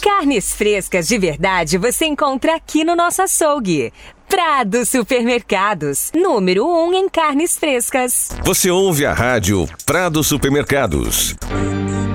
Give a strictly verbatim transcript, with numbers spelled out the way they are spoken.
Carnes frescas de verdade você encontra aqui no nosso açougue. Prado Supermercados, número um em carnes frescas. Você ouve a rádio Prado Supermercados.